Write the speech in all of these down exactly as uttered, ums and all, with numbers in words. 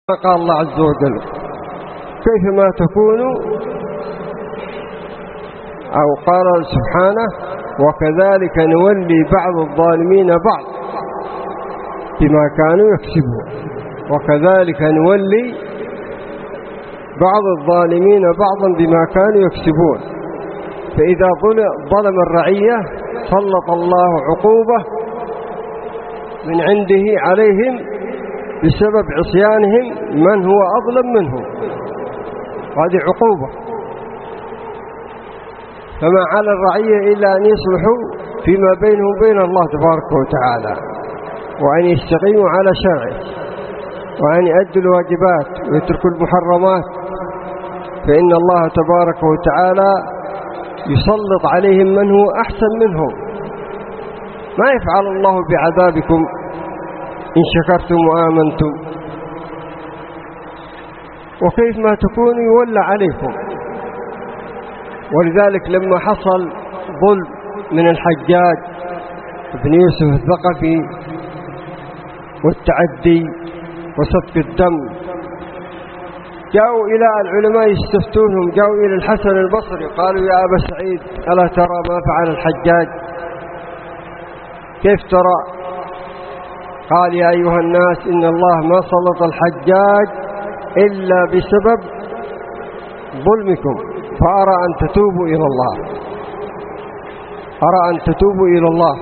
قال الله عز وجل كيفما تكونوا، أو قال سبحانه وكذلك نولي بعض الظالمين بعض بما كانوا يكسبون. وكذلك نولي بعض الظالمين بعضا بما كانوا يكسبون. فإذا ظلم الرعية سلط الله عقوبة من عنده عليهم بسبب عصيانهم من هو أظلم منهم، هذه عقوبة. فما على الرعية إلا أن يصلحوا فيما بينهم وبين الله تبارك وتعالى، وأن يستقيموا على شرعه، وأن يؤدوا الواجبات ويتركوا المحرمات، فإن الله تبارك وتعالى يسلط عليهم من هو أحسن منهم. ما يفعل الله بعذابكم إن شكرتم وآمنتم، وكيف ما تكونوا يولى عليكم. ولذلك لما حصل ظلم من الحجاج بن يوسف الثقفي والتعدي وسفك الدم، جاءوا إلى العلماء يستفتونهم، جاءوا إلى الحسن البصري قالوا يا أبا سعيد ألا ترى ما فعل الحجاج؟ كيف ترى؟ قال يا أيها الناس إن الله ما سلط الحجاج إلا بسبب ظلمكم، فأرى أن تتوبوا إلى الله، أرى أن تتوبوا إلى الله.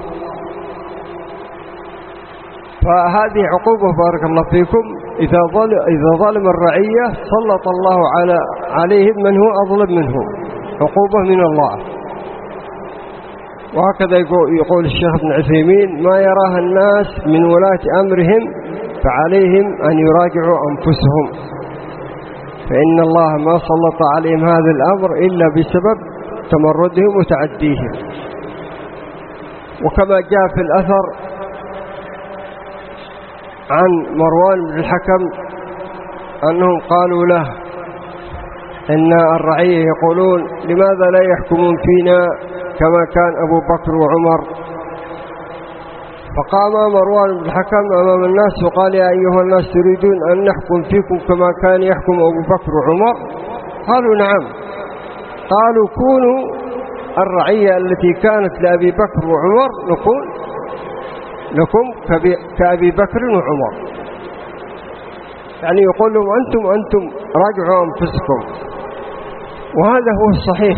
فهذه عقوبة بارك الله فيكم. إذا ظلم, إذا ظلم الرعية سلط الله على عليهم من هو أظلم منهم، عقوبة من الله. وهكذا يقول الشيخ ابن عثيمين ما يراها الناس من ولاة أمرهم فعليهم أن يراجعوا أنفسهم، فإن الله ما سلط عليهم هذا الأمر إلا بسبب تمردهم وتعديهم. وكما جاء في الأثر عن مروان بن الحكم أنهم قالوا له إن الرعية يقولون لماذا لا يحكمون فينا كما كان أبو بكر وعمر؟ فقام مروان بن الحكم أمام الناس وقال يا أيها الناس تريدون أن نحكم فيكم كما كان يحكم أبو بكر وعمر؟ قالوا نعم. قالوا كونوا الرعية التي كانت لأبي بكر وعمر نقول لكم كأبي بكر وعمر، يعني يقول لهم أنتم أنتم راجعوا أنفسكم. وهذا هو الصحيح.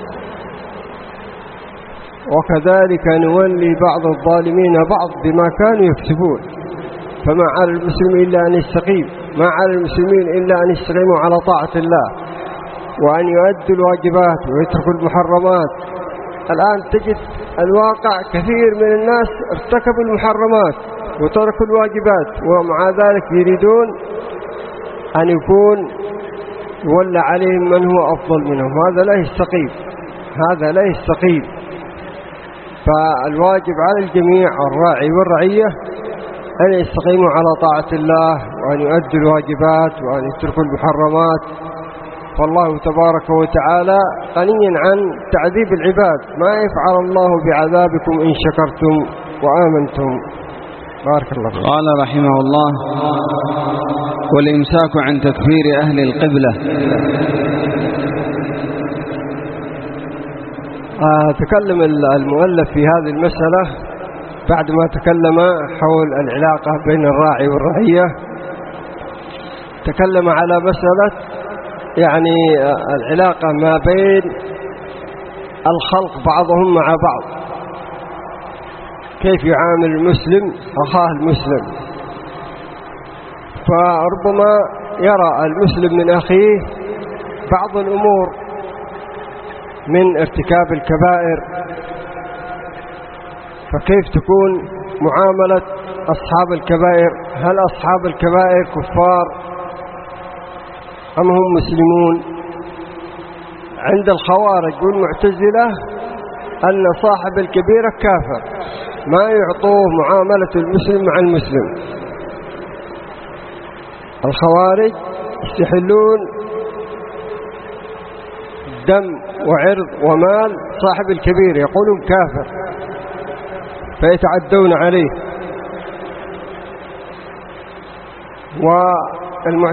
وكذلك نولي بعض الظالمين بعض بما كانوا يكسبون. فما على المسلم إلا أن يستقيم، ما على المسلمين إلا أن يستقيموا على طاعة الله، وأن يؤدوا الواجبات ويتركوا المحرمات. الآن تجد الواقع كثير من الناس ارتكبوا المحرمات وتركوا الواجبات، ومع ذلك يريدون أن يكون يولى عليهم من هو أفضل منهم. هذا لا يستقيم، هذا لا يستقيم. فالواجب على الجميع الراعي والرعية أن يستقيموا على طاعة الله، وأن يؤدوا الواجبات، وأن يتركوا المحرمات. فالله تبارك وتعالى غني عن تعذيب العباد. ما يفعل الله بعذابكم إن شكرتم وآمنتم. بارك الله فيكم. قال رحمه الله والإمساك عن تكفير أهل القبلة. آه تكلم المؤلف في هذه المسألة بعد ما تكلم حول العلاقة بين الراعي والرعية. تكلم على مسألة يعني العلاقة ما بين الخلق بعضهم مع بعض، كيف يعامل المسلم أخاه المسلم. فربما يرى المسلم من أخيه بعض الأمور من ارتكاب الكبائر، فكيف تكون معاملة أصحاب الكبائر؟ هل أصحاب الكبائر كفار أم هم مسلمون؟ عند الخوارج والمعتزلة أن صاحب الكبيرة كافر، ما يعطوه معاملة المسلم مع المسلم. الخوارج يستحلون دم وعرض ومال صاحب الكبير، يقولون كافر، فيتعدون عليه. والمعتزلة